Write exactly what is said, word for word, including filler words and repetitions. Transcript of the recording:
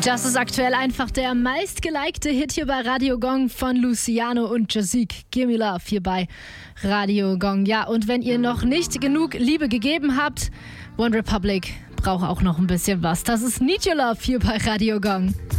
Das ist aktuell einfach der meistgelikte Hit hier bei Radio Gong von Luciano und Jazik. Gimme Love hier bei Radio Gong. Ja, und wenn ihr noch nicht genug Liebe gegeben habt, One Republic braucht auch noch ein bisschen was. Das ist Need Your Love hier bei Radio Gong.